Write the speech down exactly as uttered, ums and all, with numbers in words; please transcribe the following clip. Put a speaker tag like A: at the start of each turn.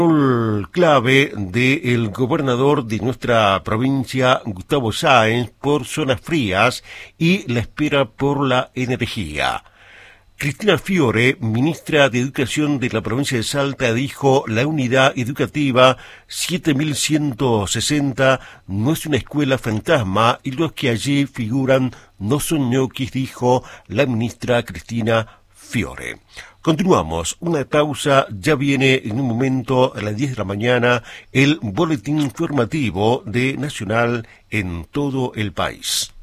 A: Rol clave del gobernador de nuestra provincia, Gustavo Sáenz, por zonas frías y la espera por la energía. Cristina Fiore, ministra de Educación de la provincia de Salta, dijo: la unidad educativa siete mil ciento sesenta no es una escuela fantasma y los que allí figuran no son ñoquis, dijo la ministra Cristina Fiore. Continuamos, una pausa, ya viene en un momento a las diez de la mañana el boletín informativo de Nacional en todo el país.